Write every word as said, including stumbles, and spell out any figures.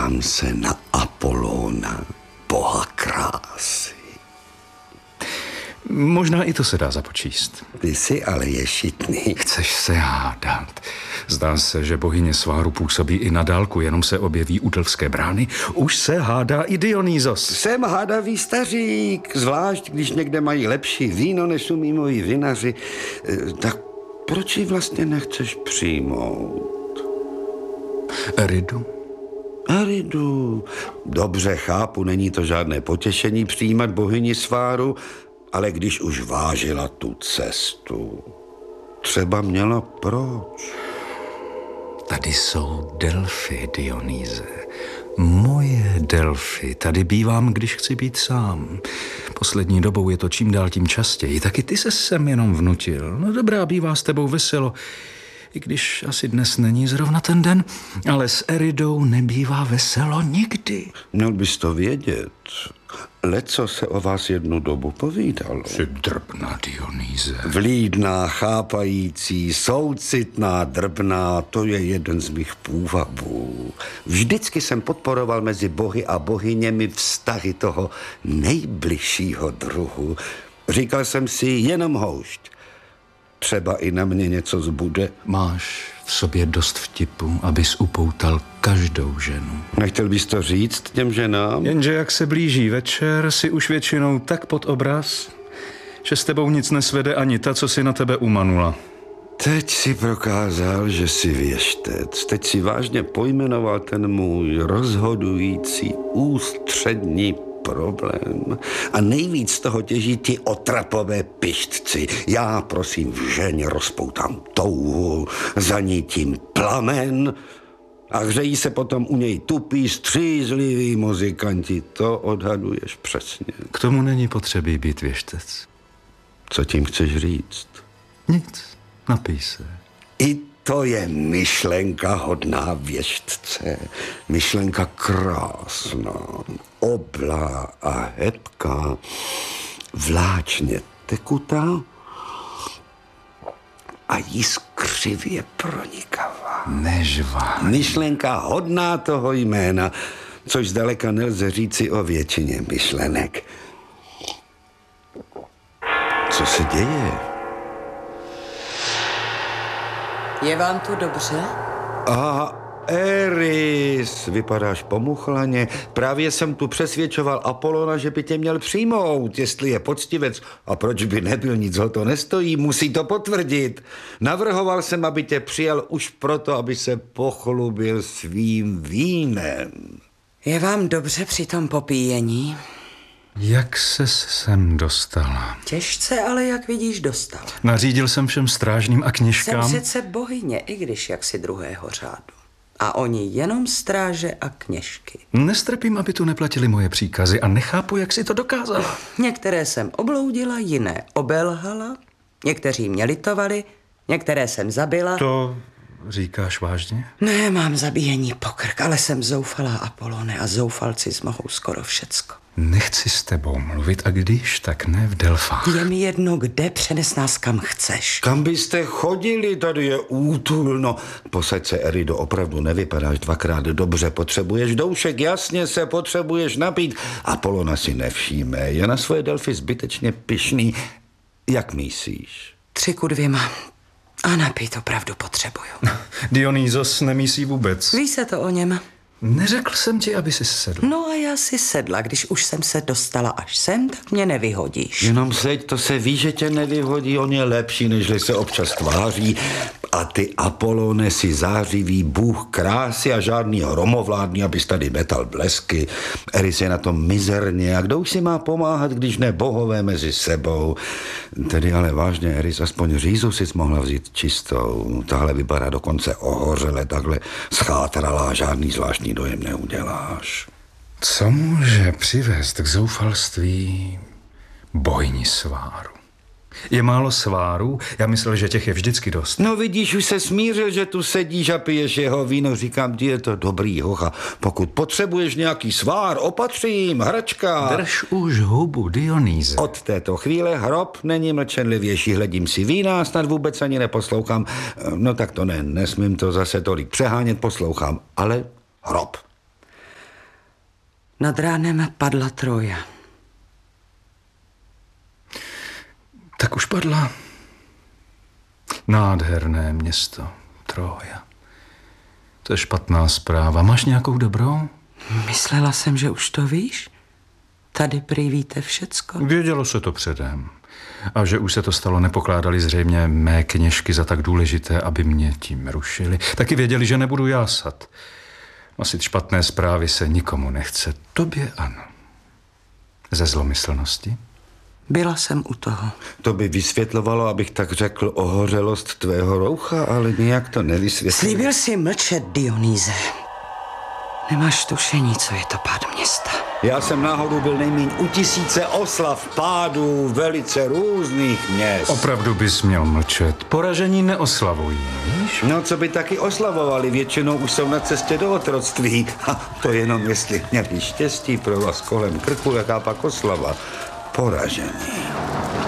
Dívám se na Apolóna, boha krásy. Možná i to se dá započíst. Ty jsi ale ješitný. Chceš se hádat. Zdá se, že bohyně sváru působí i na dálku, jenom se objeví u Delfské brány. Už se hádá i Dionýzos. Jsem hádavý stařík, zvlášť když někde mají lepší víno, než umí moji vinaři. Tak proč ji vlastně nechceš přijmout? Eridu? Eridu. Dobře, chápu, není to žádné potěšení přijímat bohyni sváru, ale když už vážila tu cestu, třeba měla proč. Tady jsou Delfy, Dionýze. Moje Delfy. Tady bývám, když chci být sám. Poslední dobou je to čím dál tím častěji. Taky ty se sem jenom vnutil. No dobrá, bývá s tebou veselo. I když asi dnes není zrovna ten den, ale s Eridou nebývá veselo nikdy. Měl bys to vědět. Leco se o vás jednu dobu povídalo. Jsi drbná, Dionýze. Vlídná, chápající, soucitná, drbná, to je jeden z mých půvabů. Vždycky jsem podporoval mezi bohy a bohyněmi vztahy toho nejbližšího druhu. Říkal jsem si jenom houšť. Třeba i na mě něco zbude. Máš v sobě dost vtipu, abys upoutal každou ženu. Nechtěl bys to říct těm ženám? Jenže jak se blíží večer, si už většinou tak pod obraz, že s tebou nic nesvede ani ta, co si na tebe umanula. Teď si prokázal, že jsi věštec. Teď si vážně pojmenoval ten můj rozhodující ústřední problém. A nejvíc z toho těží ti otrapové pištci. Já, prosím, v ženě rozpoutám touhu, zanítím plamen a hřejí se potom u něj tupí, střízliví muzikanti. To odhaduješ přesně. K tomu není potřebí být věštec. Co tím chceš říct? Nic, napij se. I to je myšlenka hodná věštce. Myšlenka krásná, oblá a hebká, vláčně tekutá a jiskřivě pronikavá. Nežvá. Myšlenka hodná toho jména, což zdaleka nelze říci o většině myšlenek. Co se děje? Je vám tu dobře? A Eris, vypadáš pomuchlaně. Právě jsem tu přesvědčoval Apolona, že by tě měl přijmout, jestli je poctivec. A proč by nebyl, nic ho to nestojí, musí to potvrdit. Navrhoval jsem, aby tě přijal už proto, aby se pochlubil svým vínem. Je vám dobře při tom popíjení? Jak ses sem dostala? Těžce, ale jak vidíš, dostal. Nařídil jsem všem strážným a kněžkám. Jsem přece bohyně, i když jaksi druhého řádu. A oni jenom stráže a kněžky. Nestrpím, aby tu neplatili moje příkazy a nechápu, jak si to dokázala. Některé jsem obloudila, jiné obelhala, někteří mě litovali, některé jsem zabila. To říkáš vážně? Ne, mám zabíjení pokrk, ale jsem zoufalá, Apolone, a zoufalci zmohou skoro všecko. Nechci s tebou mluvit, a když, tak ne v Delfách. Je mi jedno, kde, přenes nás kam chceš. Kam byste chodili, tady je útulno. Posaď se, Erido, opravdu nevypadáš dvakrát dobře. Potřebuješ doušek, jasně se potřebuješ napít. Apolona si nevšíme, je na svoje Delfy zbytečně pyšný. Jak myslíš? Tři ku dvěma. A napít opravdu potřebuju. Dionýzos nemísí vůbec. Ví se to o něm. Neřekl jsem ti, aby si sedl. No a já si sedla, když už jsem se dostala až sem, tak mě nevyhodíš. Jenom seď, to se ví, že tě nevyhodí, on je lepší, nežli se občas tváří. A ty, Apolone, si zářivý bůh krásy a žádný hromovládný, abys tady metal blesky. Eris je na tom mizerně a kdo už si má pomáhat, když ne bohové mezi sebou. Tedy ale vážně, Eris, aspoň řízu si mohla vzít čistou. Tahle vypadá dokonce ohořele, takhle schátralá, žádný zvláštní dojem neuděláš. Co může přivést k zoufalství bohyni sváru? Je málo svárů? Já myslel, že těch je vždycky dost. No vidíš, už se smířil, že tu sedíš a piješ jeho víno. Říkám ti, je to dobrý hocha. Pokud potřebuješ nějaký svár, opatřím, hračka. Drž už hubu, Dionýze. Od této chvíle hrob není mlčenlivější. Hledím si vína, snad vůbec ani neposlouchám. No tak to ne, nesmím to zase tolik přehánět, poslouchám. Ale hrob. Nad ránem padla Troja. Tak už padla. Nádherné město Troja. To je špatná zpráva. Máš nějakou dobrou? Myslela jsem, že už to víš. Tady prý víte všecko. Vědělo se to předem. A že už se to stalo, nepokládali zřejmě mé kněžky za tak důležité, aby mě tím rušili. Taky věděli, že nebudu jásat. Nosit špatné zprávy se nikomu nechce. Tobě ano. Ze zlomyslnosti? Byla jsem u toho. To by vysvětlovalo, abych tak řekl, ohořelost tvého roucha, ale nějak to nevysvětlilo. Slíbil si mlčet, Dionýze. Nemáš tušení, co je to pád města. Já jsem náhodou byl nejméně u tisíce oslav pádů velice různých měst. Opravdu bys měl mlčet. Poražení neoslavují, víš? No, co by taky oslavovali, většinou už jsou na cestě do otroctví. Ha, to jenom jestli měli štěstí pro vás kolem krku, jaká pak oslava. Poražení.